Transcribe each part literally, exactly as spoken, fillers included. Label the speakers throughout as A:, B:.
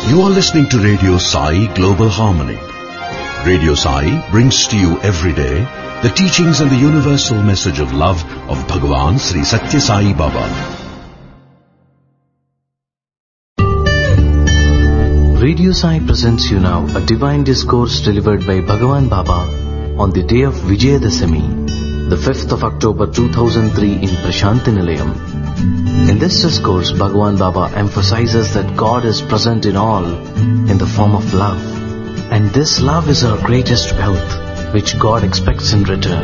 A: You are listening to Radio Sai Global Harmony. Radio Sai brings to you every day the teachings and the universal message of love of Bhagavan Sri Satya Sai Baba.
B: Radio Sai presents you now a divine discourse delivered by Bhagavan Baba on the day of Vijayadashami, the fifth of October two thousand three in Prashanti Nilayam. In this discourse, Bhagavan Baba emphasizes that God is present in all in the form of love. And this love is our greatest wealth, which God expects in return.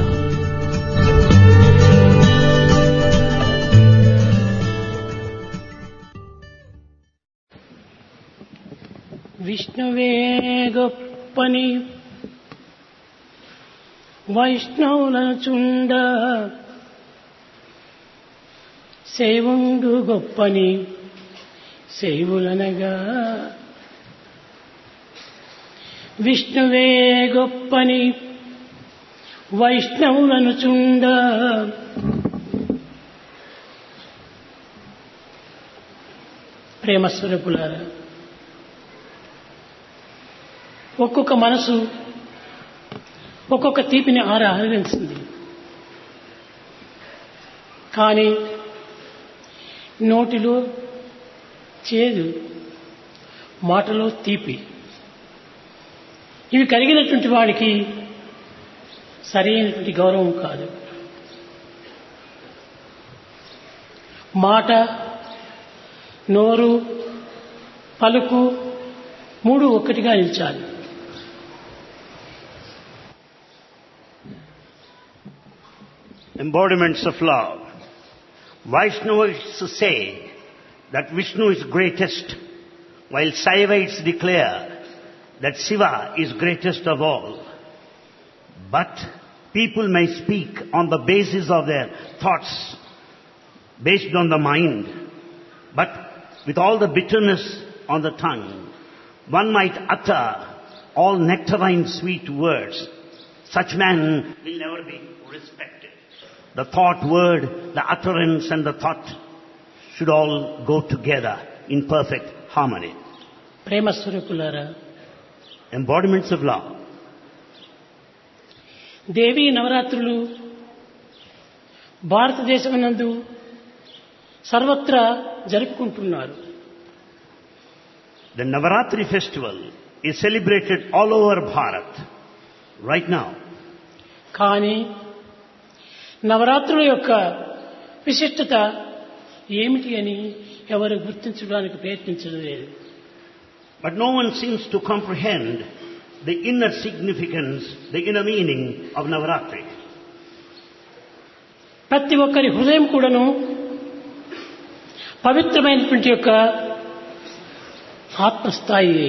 C: Vishnave Goppani Vaishnavulanu Chunda Sevundu Goppani Sevulanaga Vishnave Goppani Vaishnavulanu Chunda. ప్రేమస్వరూపులారా, ఒక్కొక్క మనసు ఒక్కొక్క తీపిని ఆరాధించింది. కానీ నోటిలో చేదు, మాటలో తీపి, ఇవి కలిగినటువంటి వాడికి సరైనటువంటి గౌరవం కాదు. మాట, నోరు, పలుకు మూడు ఒక్కటిగా నిలిచాలి.
D: Embodiments of love. Vaishnavas say that Vishnu is greatest, while Saivites declare that Shiva is greatest of all. But people may speak on the basis of their thoughts, based on the mind, but with all the bitterness on the tongue. One might utter all nectarine sweet words. Such man will never be respected. The thought word, the utterance and the thought should all go together in perfect harmony.
C: ప్రేమస్వరూపులారా,
D: Embodiments of love.
C: దేవీ నవరాత్రులు భారతదేశమునందు సర్వత్రా జరుపుకుంటున్నారు.
D: The Navaratri festival is celebrated all over Bharat right now.
C: కానీ నవరాత్రుల యొక్క విశిష్టత ఏమిటి అని ఎవరు గుర్తించడానికి ప్రయత్నించడం లేదు.
D: But no one seems to comprehend the inner significance, the inner meaning of Navaratri.
C: ప్రతి ఒక్కరి హృదయం కూడాను పవిత్రమైనటువంటి యొక్క ఆత్మస్థాయి.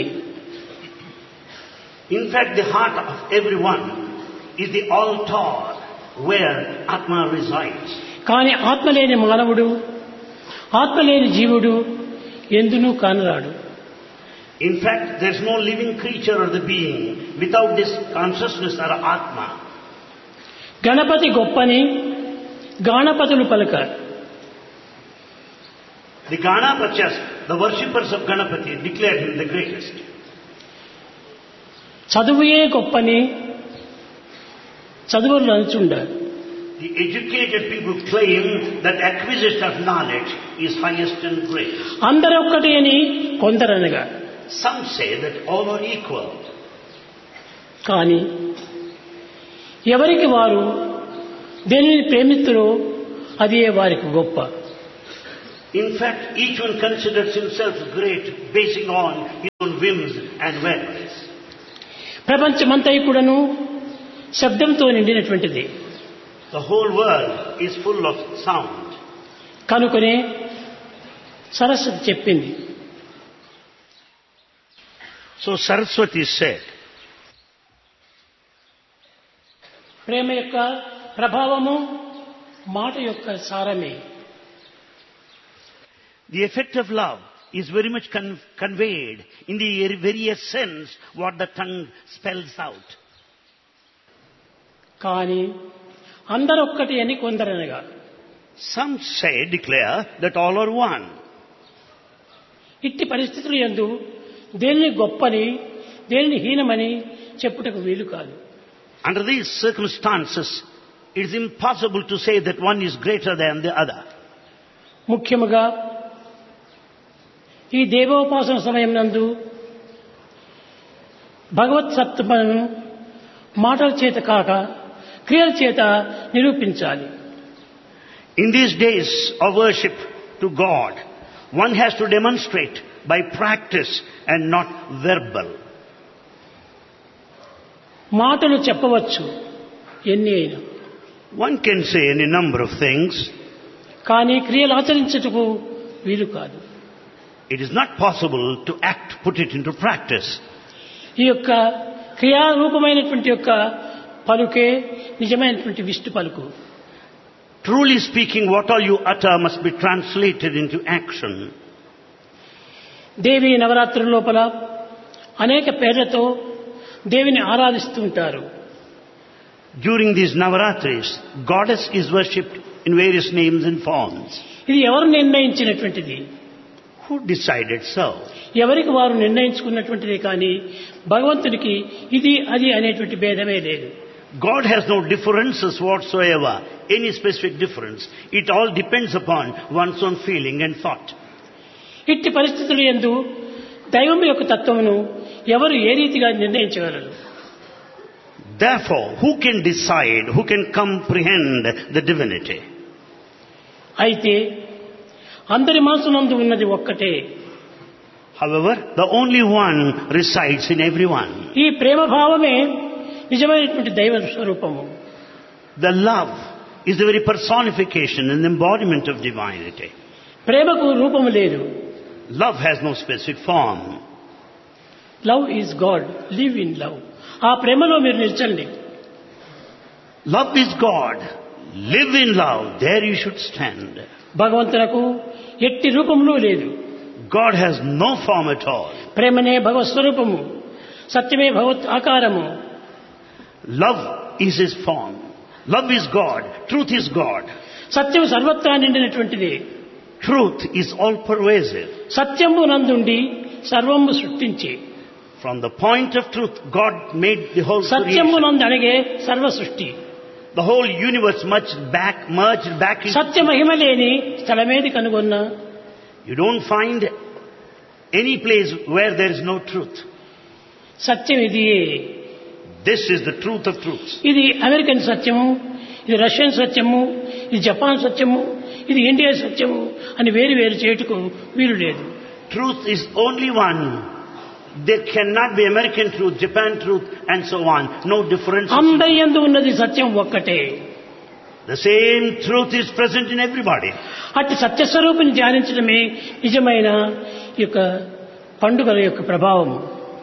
D: In fact, the heart of everyone is the altar where Atma resides.
C: కానీ ఆత్మ లేని మానవుడు, ఆత్మ లేని జీవుడు ఎందునూ కానరాడు.
D: In fact, there is no living creature or the being without this consciousness or Atma.
C: Ganapati గొప్పని గాణపతులు పలక.
D: The Ganapachas, the worshippers of Ganapati, declared him the greatest.
C: చదువుయే గొప్పని చదువులు అనుచుండ.
D: The educated people claim that acquisition of knowledge is highest and greatest.
C: అందరూ ఒక్కటి అని కొందరనగా.
D: Some say that all are equal.
C: కానీ ఎవరికి వారు దేనిని ప్రేమిస్తురో అదే వారికి గొప్ప.
D: In fact, each one considers himself great basing on his own whims and whims.
C: ప్రపంచమంతా కూడాను శబ్దంతో నిండినటువంటిది.
D: The whole world is full of sound.
C: కనుకనే సరస్వతి చెప్పింది.
D: So Saraswati said,
C: ప్రేమ యొక్క ప్రభావము మాట యొక్క సారమే.
D: the effect of love is very much con- conveyed in the very essence what the tongue spells out.
C: కానీ అందరూ ఒక్కటి అని కొందరనగా.
D: Some say, declare that all are one.
C: ఇట్టి పరిస్థితులు యందు దేనిని గొప్పని దేనిని హీనమని చెప్పుటకు వీలు కాదు.
D: Under these circumstances, it is impossible to say that one is greater than the other.
C: ముఖ్యముగా ఈ దేవోపాసన సమయం నందు భగవత్ సత్తులను మాటల చేత కాక క్రియల చేత నిరూపించాలి.
D: In these days of worship to God, one has to demonstrate by practice and not verbal.
C: మాటలు చెప్పవచ్చు ఎన్ని అయినా,
D: One can say any number of things.
C: కానీ క్రియలు ఆచరించుటకు వీలు కాదు.
D: It is not possible to act, put it into practice.
C: ఈ యొక్క క్రియారూపమైనటువంటి యొక్క పలుకే నిజమైనటువంటి విష్ణు పలుకు.
D: Truly speaking, what all you utter must be translated into action.
C: దేవి నవరాత్రుల లోపల అనేక పేర్లతో దేవిని ఆరాధిస్తూ ఉంటారు.
D: During these Navaratris, goddess is worshipped in various names and forms.
C: ఇది ఎవరు నిర్ణయించినటువంటిది?
D: Who decided so?
C: ఎవరికి వారు నిర్ణయించుకున్నటువంటిదే కానీ భగవంతుడికి ఇది అది అనేటువంటి భేదమే లేదు.
D: God has no differences whatsoever, any specific difference. It all depends upon one's own feeling and thought.
C: ఇట్టి పరిస్థితులు యందు దైవం యొక్క తత్వమును ఎవరు ఏ రీతిగా నిర్ణయించగలరు?
D: Therefore, who can decide, who can comprehend the divinity?
C: అయితే అందరి మనసునందు ఉన్నది ఒక్కటే.
D: However, the only one resides in everyone.
C: ఈ ప్రేమ భావమే నిజమైనటువంటి దైవ స్వరూపము.
D: The love is the very personification and embodiment of divinity.
C: ప్రేమకు రూపము లేదు.
D: Love has no specific form.
C: Love is God, live in love. ఆ ప్రేమలో మీరు నిల్చండి.
D: Love is God. Live in love. There you should stand.
C: భగవంతునకు ఎట్టి రూపములు లేదు.
D: God has no form at all.
C: ప్రేమనే భగవత్ స్వరూపము, సత్యమే భగవత్ ఆకారము.
D: Love is His form. Love is God. Truth is God.
C: సత్యం సర్వత్రా నిండినటువంటిది.
D: Truth is all pervasive.
C: సత్యము నందుండి సర్వము సృష్టించి.
D: From the point of truth, God made the whole
C: సత్యము
D: creation.
C: నందు అణగే సర్వ సృష్టి.
D: The whole universe merged back, merged back into.
C: సత్య మహిమ లేని స్థలమేది కనుగొన్నా?
D: You don't find any place where there is no truth.
C: సత్యం ఇదియే.
D: This is the truth of truths.
C: ఇది American సత్యము, ఇది Russian సత్యము, ఇది జపాన్ సత్యము, ఇది ఇండియా సత్యము అని వేరు వేరు చేయుటకు వీలు లేదు.
D: Truth is only one. There cannot be American truth, Japan truth, and so on. No difference.
C: అందరి యందు ఉన్నది సత్యం ఒక్కటే.
D: The same truth is present in everybody.
C: అట్టి సత్యస్వరూపిని ధ్యానించడమే నిజమైన ఈ యొక్క పండుగల యొక్క ప్రభావము.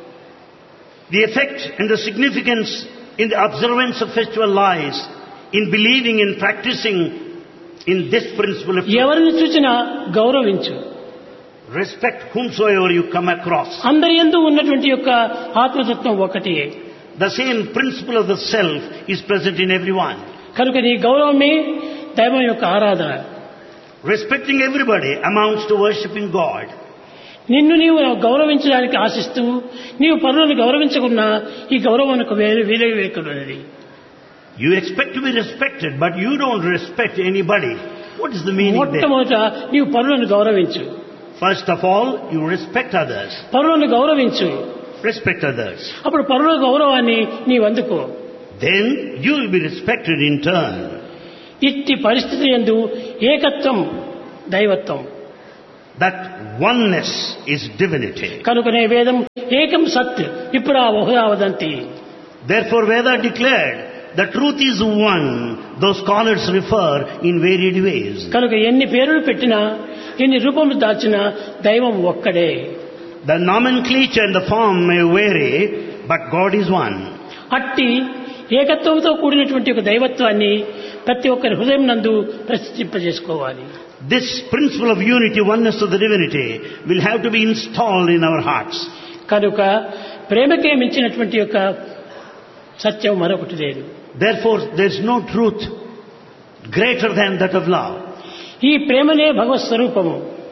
D: The effect and the significance in the observance of festival lies in believing and practicing in this principle of truth.
C: ఎవరిని చూసినా గౌరవించు.
D: Respect whomsoever you come across.
C: అందరి యందు ఉన్నటువంటి యొక్క ఆత్మతత్వం ఒకటే.
D: The same principle of the self is present in everyone.
C: కనుక నీ గౌరవమే దైవం యొక్క ఆరాధన.
D: Respecting everybody amounts to worshipping God.
C: నిన్ను నీవు గౌరవించడానికి ఆశిస్తూ నీవు పరులను గౌరవించకున్నా ఈ గౌరవానికి వేరే విలువేకున్నది.
D: You expect to be respected, but you don't respect anybody. What is the meaning there?
C: మొట్టమొదట నీవు పరులను గౌరవించు.
D: First of all, you respect others.
C: పరులను గౌరవించు.
D: Respect others.
C: అప్పుడు పరుల గౌరవాన్ని నీవు అందుకో.
D: Then you will be respected in turn.
C: ఇట్టి పరిస్థితి యందు ఏకత్వం దైవత్వం.
D: That oneness is divinity.
C: కనుకనే వేదం ఏకం సత్ విప్రా బహుధా వదంతి.
D: Therefore Veda declared the truth is one. Those scholars refer in varied ways.
C: కనుక ఎన్ని పేర్లు పెట్టినా ఎన్ని రూపములు దాచినా దైవం ఒక్కడే.
D: The nomenclature and the form may vary, but God is one.
C: అట్టి ఏకత్వంతో కూడినటువంటి ఒక దైవత్వాన్ని ప్రతి ఒక్కరి హృదయం నందు ప్రతిష్ఠింపజేసుకోవాలి.
D: This principle of unity, oneness of the divinity will have to be installed in our hearts.
C: కనుక ప్రేమకే మించినటువంటి యొక్క సత్యం మరొకటి లేదు.
D: Therefore there is no truth greater than that of love.
C: ఈ ప్రేమనే భగవత్ స్వరూపము.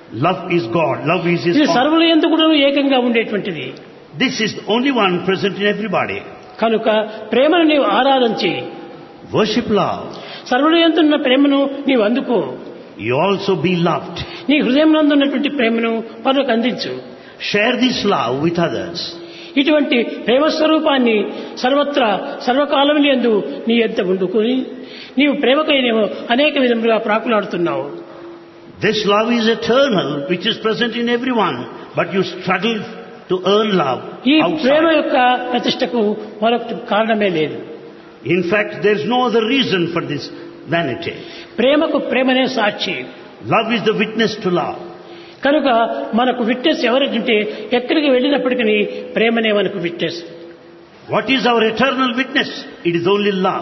D: Love is God. Love is His
C: ఇది
D: form.
C: సర్వుల యందు కూడా ఏకంగా ఉండేటువంటిది.
D: This is the only one present in everybody.
C: కనుక ప్రేమను నీవు ఆరాధించి
D: Worship love.
C: సర్వుల యందు ఉన్న ప్రేమను నీవు అందుకో.
D: You also be loved.
C: నీ హృదయం నందు ఉన్నటువంటి ప్రేమను పరులకు అందించు.
D: Share this love with others.
C: ఇటువంటి ప్రేమ స్వరూపాన్ని సర్వత్రా సర్వకాలములందు నీ యొద్ద ఉండుకొని నీవు ప్రేమకైనేమో అనేక విధములుగా ప్రాకులాడుతున్నావు.
D: This love is eternal, which is present in everyone, but you struggle to earn love
C: ఈ ప్రేమ
D: outside.
C: యొక్క ప్రతిష్టకు మరొక కారణమే లేదు.
D: In fact, there is no other reason for this vanity.
C: ప్రేమకు ప్రేమనే సాక్షి.
D: Love is the witness to love.
C: కనుక మనకు విట్నెస్ ఎవరికంటే ఎక్కడికి వెళ్ళినప్పటికీ ప్రేమనే మనకు witness.
D: What is our eternal witness? It is only love.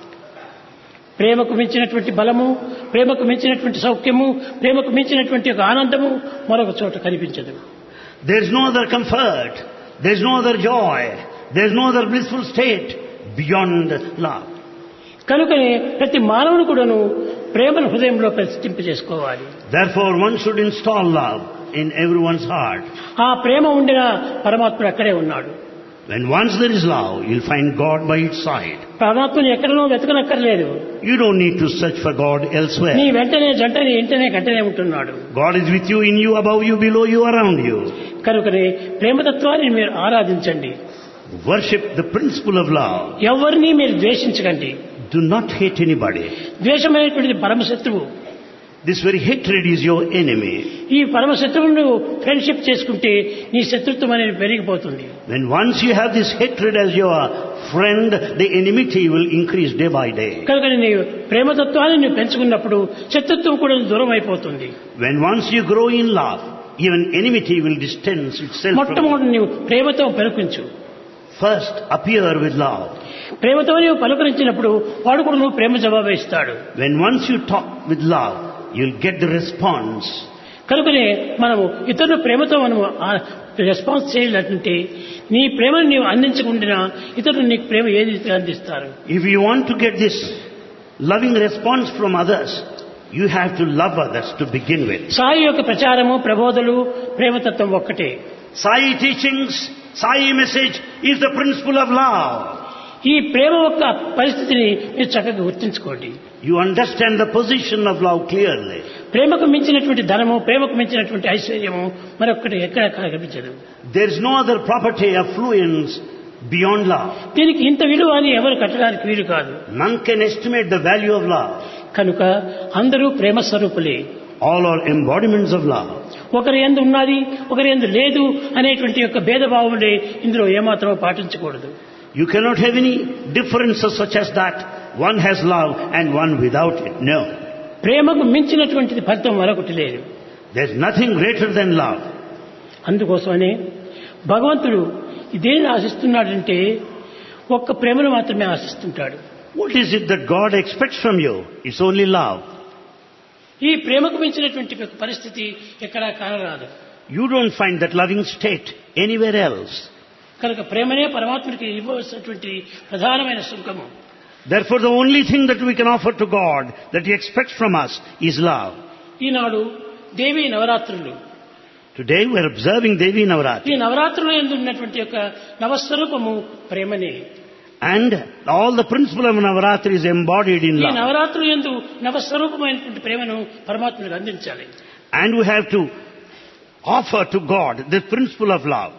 C: ప్రేమకు మించినటువంటి బలము, ప్రేమకు మించినటువంటి సౌఖ్యము, ప్రేమకు మించినటువంటి ఒక ఆనందము మరొక చోట కనిపించదు.
D: There is no other comfort. There is no other joy. There is no other blissful state beyond love.
C: కనుకనే ప్రతి మానవుడు కూడాను ప్రేమను హృదయంలో ప్రతిష్ఠింపజేసుకోవాలి.
D: Therefore, one should install love in everyone's heart.
C: ఆ ప్రేమ ఉండిన పరమాత్ముడు అక్కడే ఉన్నాడు.
D: When once there is love, you'll find God by its side.
C: పరమాత్మను ఎక్కడనో వెతకనక్కర్లేదు.
D: You don't need to search for God
C: నీ
D: elsewhere.
C: వెంటనే జంటనే ఇంటనే గంటనే ఉంటున్నాడు.
D: God is with you, in you, above you, below you, around you.
C: కనుకనే ప్రేమతత్వాన్ని మీరు ఆరాధించండి.
D: Worship the principle of love.
C: ఎవరిని మీరు ద్వేషించకండి.
D: Do not hate anybody.
C: ద్వేషమైనటువంటిది పరమశత్రువు.
D: This very hatred is your enemy.
C: ఈ పరమశత్రువును friendship చేసుకుంటే నీ శత్రుత్వం అనేది పెరిగిపోతుంది.
D: When once you have this hatred as your friend, the enmity will increase day by day.
C: కనుక నీ ప్రేమతత్వాన్ని నువ్వు పెంచుకున్నప్పుడు శత్రుత్వం కూడా దూరం అయిపోతుంది.
D: When once you grow in love, even enmity will distance itself from you.
C: మొట్టమొదటి నీవు ప్రేమతో పలుకించు.
D: First, appear with love.
C: ప్రేమతో నీవు పలుకరించినప్పుడు వాడు కూడా నువ్వు ప్రేమ జవాబు ఇస్తాడు.
D: When once you talk with love, you'll get the response.
C: కనుకనే మనము ఇతరుల ప్రేమతో మనము రెస్పాన్స్ చేయాలంటే నీ ప్రేమను నీవు అందించకుండా ఇతరులు నీకు ప్రేమ ఏది అందిస్తారు?
D: If you want to get this loving response from others, you have to love others to begin with.
C: Sai యొక్క ప్రచారము ప్రబోధలు ప్రేమతత్వం ఒక్కటే.
D: Sai teachings, Sai message is the principle of love.
C: ఈ ప్రేమ యొక్క పరిస్థితిని మీరు చక్కగా గుర్తించుకోండి.
D: You understand the position of love clearly.
C: ప్రేమకు మించినటువంటి ధనము, ప్రేమకు మించినటువంటి ఐశ్వర్యము మరొకటి ఎక్కడ కనిపించదు.
D: There is no other property, affluence beyond love.
C: దీనికి ఇంత విలువ అని ఎవరు కట్టడానికి వీలు కాదు.
D: None can estimate the value of love.
C: కనుక అందరూ ప్రేమ స్వరూపులే.
D: All are embodiments of love.
C: ఒకరి యందు ఉన్నది ఒకరి యందు లేదు అనేటువంటి యొక్క భేదభావములే ఇందులో ఏమాత్రం పాటించకూడదు.
D: You cannot have any differences such as that. One has love and one without it. No.
C: ప్రేమకు మించినటువంటిది ఫలితం మరొకటి లేదు.
D: There is nothing greater than love.
C: అందుకోసమనే భగవంతుడు ఇదేని ఆశిస్తున్నాడంటే ఒక్క ప్రేమను మాత్రమే ఆశిస్తుంటాడు.
D: What is it that God expects from you? It's only love.
C: ఈ ప్రేమకు మించినటువంటి పరిస్థితి ఎక్కడా కానరాదు.
D: You don't find that loving state anywhere else.
C: కనుక ప్రేమనే పరమాత్మకి ఇవ్వవలసినటువంటి ప్రధానమైన సుంకము.
D: Therefore, the only thing that we can offer to God, that He expects from us, is love.
C: ఈనాడు దేవీ నవరాత్రులు.
D: Today we are observing Devi
C: ఈ
D: Navaratri.
C: నవరాత్రులు యందు ఉన్నటువంటి యొక్క నవస్వరూపము ప్రేమనే.
D: And all the principle of Navaratri is embodied in
C: ఈ
D: love.
C: నవరాత్రులు యందు నవస్వరూపమైనటువంటి ప్రేమను పరమాత్మకు అందించాలి.
D: And we have to offer to God the principle of love.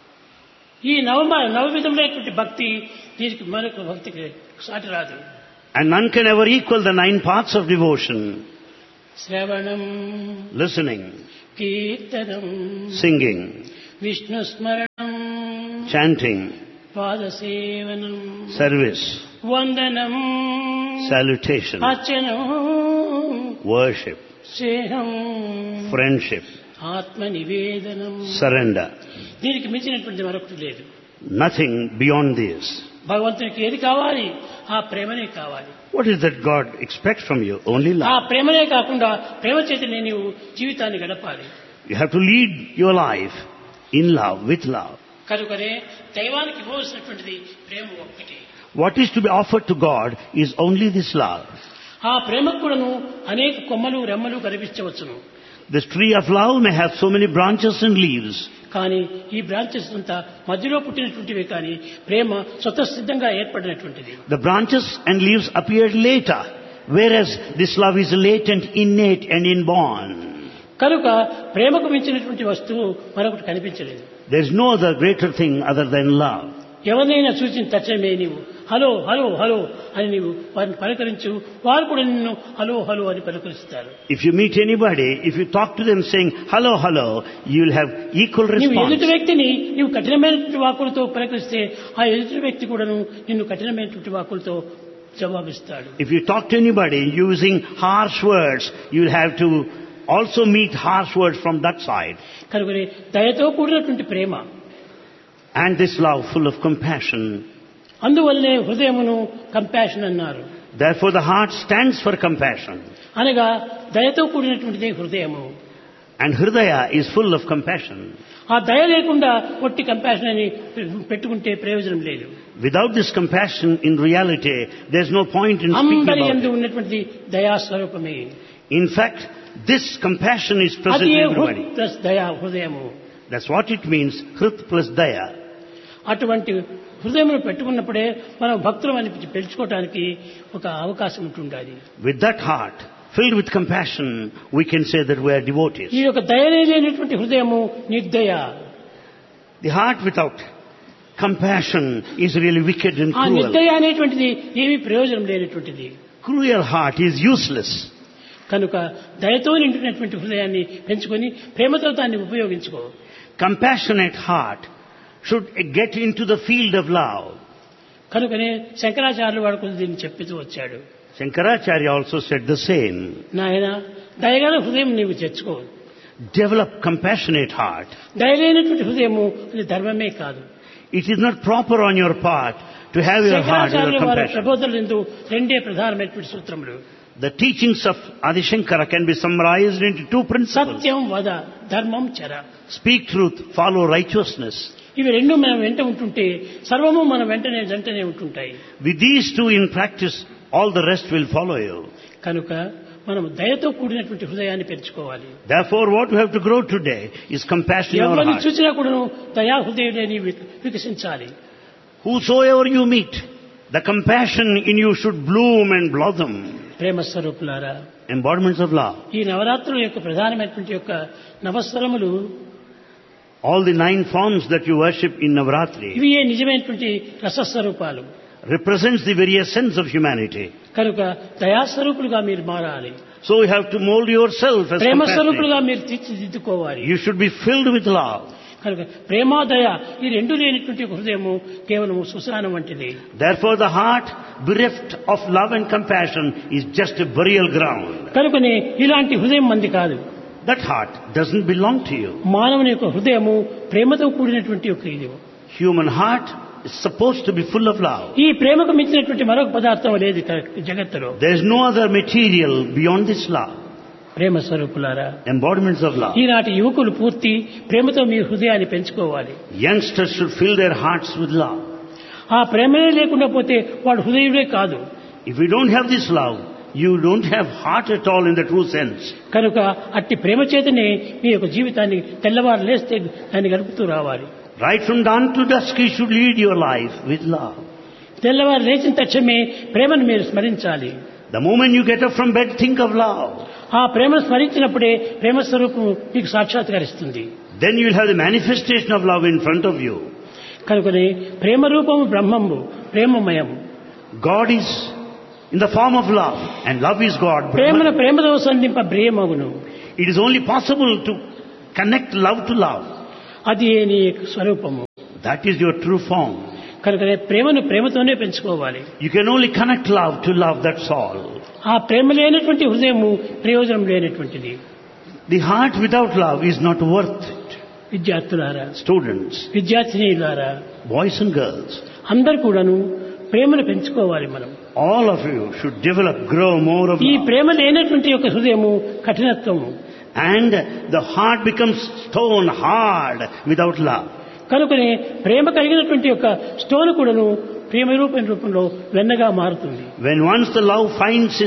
C: ఈ నవ నవ విధములైనటువంటి భక్తి దీనికి మరొక భక్తికి సాటి రాదు.
D: And none can ever equal the nine paths of devotion.
C: శ్రవణం,
D: Listening,
C: కీర్తనం,
D: singing,
C: విష్ణు స్మరణం,
D: chanting,
C: పాదసేవనం,
D: service,
C: వందనం,
D: salutation,
C: అర్చనం,
D: worship,
C: స్నేహం,
D: friendship,
C: ఆత్మ నివేదనం.
D: surrender.
C: దీనికి మించినటువంటి మరొకటి లేదు.
D: Nothing beyond this.
C: భగవంతునికి ఏది కావాలి? ఆ ప్రేమనే కావాలి.
D: What is that God expects from you? Only
C: ఆ
D: love.
C: ప్రేమనే కాకుండా ప్రేమ చేతనే నీవు జీవితాన్ని గడపాలి.
D: You have to lead your life in love, with love.
C: కనుకనే దైవానికి ఇవ్వవలసినటువంటిది ప్రేమ ఒక్కటి.
D: What is to be offered to God is only this love.
C: ఆ ప్రేమకు కూడాను అనేక కొమ్మలు రెమ్మలు కనిపించవచ్చును.
D: This tree of love may have so many branches and leaves.
C: కానీ ఈ బ్రాంచెస్ అంతా మధ్యలో పుట్టినటువంటివి, కానీ ప్రేమ స్వతసిద్ధంగా ఏర్పడినటువంటిది.
D: The branches and leaves appeared later, whereas this love is latent, innate and inborn.
C: కనుక ప్రేమకు మించినటువంటి వస్తువు మరొకటి కనిపించలేదు.
D: There is no other greater thing other than love.
C: ఎవరినైనా చూసిన తక్షణమే నీవు హలో హలో హలో అని నీవు వారిని పలకరించు, వారు కూడా నిన్ను హలో హలో అని పలకరిస్తారు.
D: If you meet anybody, if you talk to them saying hello, hello, you will have equal
C: నీవు
D: response.
C: ఎదుటి వ్యక్తిని నీవు కఠినమైనటువంటి వాక్కులతో పలకరిస్తే ఆ ఎదుటి వ్యక్తి కూడాను నిన్ను కఠినమైనటువంటి వాక్కులతో జవాబిస్తాడు.
D: If you talk to anybody using harsh words, you will have to also meet harsh words from that side.
C: కనుకనే దయతో కూడినటువంటి ప్రేమ,
D: And this love full of compassion.
C: అందువల్లనే హృదయమును కంపాషన్ అన్నారు.
D: Therefore the heart stands for compassion.
C: అనగా దయతో కూడినటువంటిదే హృదయము.
D: And Hridaya is full of compassion.
C: ఆ దయ లేకుండా ఒట్టి కంపాషన్ అని పెట్టుకుంటే ప్రయోజనం లేదు.
D: Without this compassion, in reality, there is no point in speaking
C: అందరి
D: about
C: యందు
D: it.
C: ఉన్నటువంటి దయా స్వరూపమే.
D: In fact, this compassion is present
C: అది
D: in
C: హృద్
D: everybody.
C: ప్లస్ దయా హృదయము.
D: That's what it means, Hrit plus Daya.
C: అటువంటి హృదయమును పెట్టుకున్నప్పుడే మనం భక్తులం అని పెంచుకోవడానికి ఒక అవకాశం ఉంటుండాలి.
D: With that heart, filled with compassion, we can say that we are devotees.
C: ఈ యొక్క దయనే లేనటువంటి హృదయము నిర్దయ.
D: The heart without compassion is really wicked and
C: ఆ
D: cruel.
C: నిర్దయ అనేటువంటిది ఏమీ ప్రయోజనం లేనటువంటిది.
D: Cruel heart is useless.
C: కనుక దయతో నిండినటువంటి హృదయాన్ని పెంచుకొని ప్రేమతో దాన్ని ఉపయోగించుకో.
D: Compassionate heart should get into the field of love.
C: కనుకనే శంకరాచార్యులు వాడు కొంచెం దీన్ని చెప్పితూ వచ్చాడు.
D: Shankaracharya also said the same.
C: నాయన దయగల హృదయం నీవు తెచ్చుకో.
D: Develop compassionate heart.
C: దయలేనటువంటి హృదయము అది ధర్మమే కాదు.
D: It is not proper on your part to have your heart with
C: శంకరాచార్యుల వారి
D: compassion.
C: ప్రబోధనలందు రెండే ప్రధానమైనటువంటి సూత్రములు.
D: The teachings of Adi Shankara can be summarized into two principles.
C: సత్యం వద, ధర్మం చర.
D: Speak truth, follow righteousness.
C: ఇవి రెండు మనం వెంట ఉంటుంటే సర్వము మనం వెంటనే వెంటనే ఉంటుంటాయి.
D: With these two in practice, all the rest will follow you.
C: కనుక మనం దయతో కూడినటువంటి హృదయాన్ని పెంచుకోవాలి.
D: Therefore, what we have to grow today is compassion in our
C: ఎవరిని
D: heart.
C: చూసినా కూడాను దయా హృదయుడని వికసించాలి.
D: Whosoever you meet, the compassion in you should bloom and blossom.
C: ప్రేమ స్వరూపులారా,
D: Embodiments of love.
C: ఈ నవరాత్రుల యొక్క ప్రధానమైనటువంటి యొక్క నవస్వరములు
D: All the nine forms that you worship in Navaratri
C: ఇవి నిజమైనటువంటి రసస్వరూపాలు.
D: represents the very essence of humanity.
C: కనుక దయాస్వరూపులుగా మీరు మారాలి.
D: So you have to mold yourself as
C: Prema
D: compassionate.
C: స్వరూపులుగా మీరు తీర్చిదిద్దుకోవాలి.
D: You should be filled with love.
C: కనుక ప్రేమాదయ ఈ రెండు లేనటువంటి ఒక హృదయము కేవలం సుశానం వంటిది.
D: Therefore the heart bereft of love and compassion is just a burial ground.
C: కనుకనే ఇలాంటి హృదయం మంది కాదు.
D: That heart doesn't belong to you.
C: మానవుని యొక్క హృదయము ప్రేమతో కూడినటువంటి ఒక ఇది.
D: Human heart is supposed to be full of love.
C: ఈ ప్రేమకు మించినటువంటి మరొక పదార్థం లేదు జగత్తులో.
D: There is no other material beyond this love.
C: ప్రేమ స్వరూపులారా,
D: Embodiments of love.
C: ఈనాటి యువకులు పూర్తి ప్రేమతో మీ హృదయాన్ని పెంచుకోవాలి.
D: Youngsters should fill their hearts with love.
C: ఆ ప్రేమనే లేకుండా పోతే వాడు హృదయుడే కాదు.
D: If you don't have this love, you don't have heart at all in the true sense.
C: కనుక అట్టి ప్రేమ చేతనే మీ యొక్క జీవితాన్ని తెల్లవారు లేస్తే దాన్ని గడుపుతూ రావాలి.
D: Right from dawn to dusk you should lead your life with love.
C: తెల్లవారు లేచిన తక్షణమే ప్రేమను మీరు స్మరించాలి.
D: The moment you get up from bed, think of love.
C: ఆ ప్రేమను స్మరించినప్పుడే ప్రేమ స్వరూపం మీకు సాక్షాత్కరిస్తుంది.
D: Then you will have the manifestation of love in front of you.
C: కనుకనే ప్రేమ రూపము బ్రహ్మము, ప్రేమమయము.
D: God is in the form of love and love is God.
C: ప్రేమను ప్రేమతో సంధింప ప్రేమగును.
D: It is only possible to connect love to love.
C: అది నీ స్వరూపము.
D: That is your true form.
C: కనుకనే ప్రేమను ప్రేమతోనే పెంచుకోవాలి.
D: You can only connect love to love, that's all.
C: ఆ ప్రేమ లేనటువంటి హృదయము ప్రయోజనం లేనటువంటిది.
D: The heart without love is not worth it.
C: విద్యార్థులారా,
D: Students,
C: విద్యార్థినీలారా,
D: boys and girls,
C: అందరు కూడాను ప్రేమను పెంచుకోవాలి. మనం
D: all of you should develop, grow more of
C: ఈ
D: love.
C: ప్రేమ లేనటువంటి యొక్క హృదయము కఠినత్వము.
D: And the heart becomes stone hard without love.
C: కనుకనే ప్రేమ కలిగినటువంటి యొక్క స్టోన్ కూడాను ప్రేమ రూపం రూపంలో వెన్నగా మారుతుంది.
D: When once the love finds its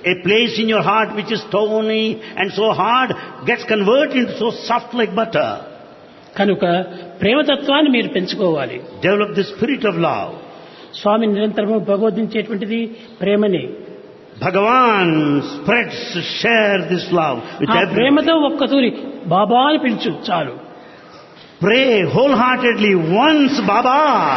D: A place in your heart which is stony and so hard gets converted into so soft like butter.
C: కనుక ప్రేమతత్వాన్ని మీరు పెంచుకోవాలి.
D: Develop the spirit of love.
C: స్వామి నిరంతరము ప్రబోధించేటువంటిది ప్రేమని.
D: Bhagavan spreads, share this love with
C: ఆ
D: everyone.
C: ప్రేమతో ఒక్కతూరి బాబా అని పిలుచు చాలు.
D: Pray wholeheartedly once, Baba.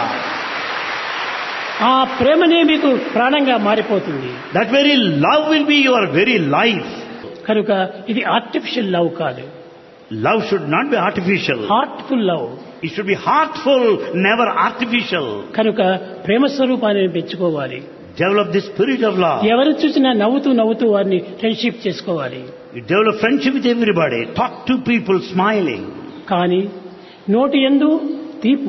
C: ఆ ప్రేమనే మీకు ప్రాణంగా మారిపోతుంది.
D: That very love will be your very life.
C: కనుక ఇది ఆర్టిఫిషియల్ లవ్ కాదు.
D: Love should not be artificial.
C: Heartful love.
D: It should be heartful, never artificial.
C: కనుక ప్రేమ స్వరూపాన్ని పెంచుకోవాలి.
D: Develop the spirit of love.
C: ఎవరు చూసినా నవ్వుతూ నవ్వుతూ వారిని ఫ్రెండ్షిప్ చేసుకోవాలి.
D: You develop friendship with everybody. Talk to people smiling.
C: కానీ నోటి యందు తీపు,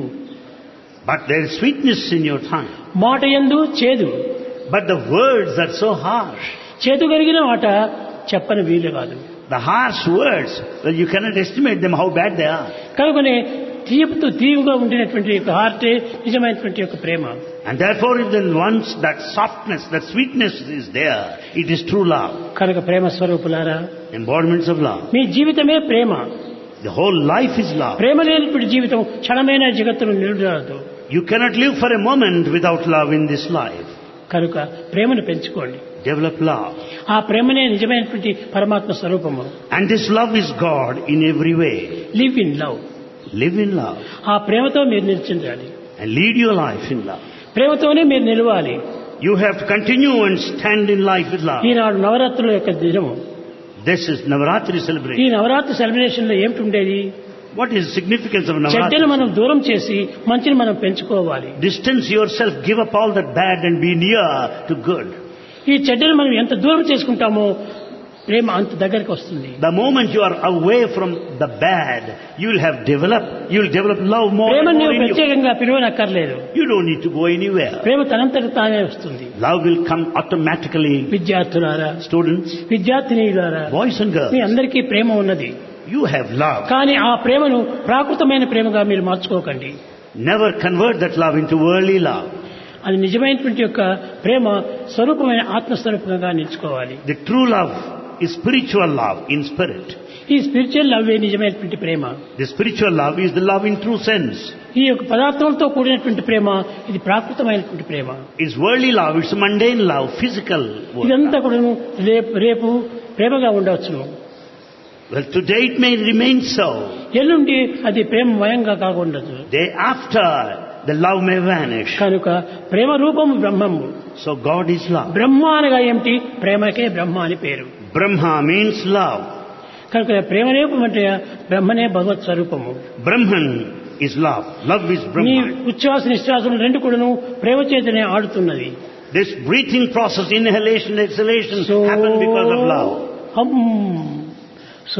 D: But there is sweetness in your tongue.
C: మాట యందు చేదు.
D: But the words are so harsh.
C: చేదు కలిగిన మాట చెప్పని వీలు కాదు.
D: The harsh words, well, you cannot estimate them how bad they are.
C: కనుకనే తీపుతూ తీవుగా ఉండినటువంటి యొక్క హార్టే నిజమైనటువంటి యొక్క ప్రేమ.
D: And therefore, if then once that softness, that sweetness is there, it is true love.
C: కనుక ప్రేమ స్వరూపులారా,
D: Embodiments of love.
C: మీ జీవితమే ప్రేమ.
D: The whole life is love.
C: ప్రేమ లేనటువంటి జీవితం క్షణమైన జగత్తును నిలబడదు.
D: You cannot live for a moment without love in this life.
C: కనుక ప్రేమను పెంచుకోండి.
D: Develop love.
C: ఆ ప్రేమనే నిజమైనటువంటి పరమాత్మ స్వరూపము.
D: And this love is God in every way.
C: Live in love.
D: Live in love.
C: ఆ ప్రేమతో మీరు నిలిచిండాలి.
D: And lead your life in love.
C: ప్రేమతోనే మీరు నిలవాలి.
D: You have to continue and stand in life with love.
C: ఈనాడు నవరాత్రుల యొక్క దినము.
D: This is Navaratri
C: ఈ
D: celebration.
C: నవరాత్రి సెలబ్రేషన్ లో ఏమిటి ఉండేది?
D: What is the significance of
C: చెడ్డను
D: Navaratri?
C: మనం దూరం చేసి మంచిని మనం పెంచుకోవాలి.
D: Distance yourself, give up all that bad and be near to good.
C: ఈ చెడ్డను మనం ఎంత దూరం చేసుకుంటామో ప్రేమ అంత దగ్గరికి వస్తుంది.
D: The moment you are away from the bad, you will have developed, you will develop love more
C: Prema
D: and more
C: నువ్వు
D: in you.
C: ప్రత్యేకంగా పిలువనక్కర్లేదు.
D: You don't need to go anywhere.
C: ప్రేమ తనంతట తానే వస్తుంది.
D: Love will come automatically.
C: విద్యార్థులారా,
D: Students,
C: విద్యార్థినీలారా,
D: boys and
C: me
D: girls,
C: అందరికీ ప్రేమ ఉన్నది.
D: you have love.
C: కానీ ఆ ప్రేమను ప్రాకృతమైన ప్రేమగా మీరు మార్చుకోకండి.
D: Never convert that love into worldly love.
C: అది నిజమైనటువంటి యొక్క ప్రేమ స్వరూపమైన ఆత్మస్వరూపంగా నిలుచుకోవాలి.
D: The true love is spiritual love in spirit.
C: ఈ స్పిరిచువల్ లవ్ నిజమైనటువంటి ప్రేమ.
D: The spiritual love is the love in true sense.
C: ఈ యొక్క పదార్థాలతో కూడినటువంటి ప్రేమ ఇది ప్రాకృతమైనటువంటి ప్రేమ.
D: It's worldly love, it's mundane love, physical love.
C: ఇదంతా కూడా రేపు రేపు ప్రేమగా ఉండవచ్చును.
D: Well, today it may remain so.
C: ఎల్లుండి అది ప్రేమమయంగా కాకుండదు.
D: Day after, the love may vanish.
C: కనుక ప్రేమ రూపము బ్రహ్మము.
D: So God is love.
C: బ్రహ్మ అనగా ఏమిటి? ప్రేమకే బ్రహ్మ అని పేరు.
D: Brahma means love.
C: కనుక ప్రేమ రూపం అంటే బ్రహ్మనే భగవత్ స్వరూపము.
D: Brahman is love. Love is
C: నీ
D: Brahma.
C: ఉచ్ఛ్వాస నిశ్వాసములు రెండు కూడాను ప్రేమ చేతనే ఆడుతున్నది.
D: This breathing process, inhalation, exhalation, happen because of love.
C: హం సో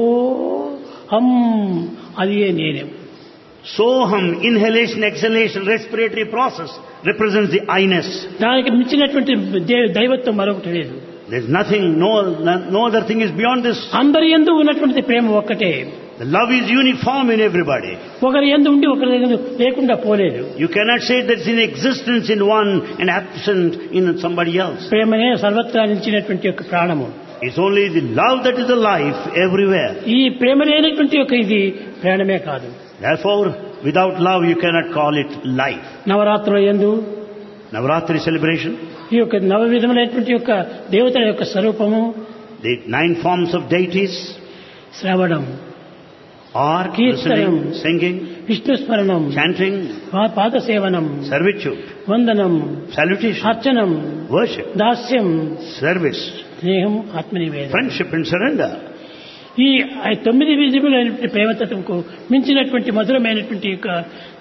C: హం అది నేనే.
D: Soham, inhalation, exhalation, respiratory process represents the I-ness.
C: దానికి మించినటువంటి దే- దైవత్వం మరొకటి లేదు.
D: There's nothing, no, no other thing is beyond this.
C: అందరి యందు ఉన్నటువంటి ప్రేమ ఒక్కటే.
D: The love is uniform in everybody.
C: ఒకరి యందు ఉండి ఒకరి యందు లేకుండా పోలేదు.
D: You cannot say that it's in existence in one and absent in somebody else.
C: ప్రేమనే సర్వత్రా నిలిచినటువంటి యొక్క ప్రాణము.
D: It's only the love that is the life everywhere.
C: ఈ ప్రేమ లేనటువంటి యొక్క ఇది ప్రాణమే కాదు.
D: Therefore, without love you cannot call it life.
C: నవరాత్రుల యందు
D: Navaratri celebration,
C: ఈ యొక్క నవ విధములైనటువంటి యొక్క దేవతల యొక్క స్వరూపము
D: the nine forms of deities,
C: శ్రవణం,
D: or
C: Kirtanam,
D: listening, singing,
C: Vishnu స్మరణం,
D: chanting,
C: పా- పాద సేవనం,
D: servitude,
C: వందనం,
D: salutation,
C: అర్చనం,
D: worship,
C: దాస్యం,
D: service,
C: స్నేహం, ఆత్మనివేదన.
D: friendship and surrender.
C: ఈ తొమ్మిది విధములైనటువంటి ప్రేమతత్వంకు మించినటువంటి మధురమైనటువంటి యొక్క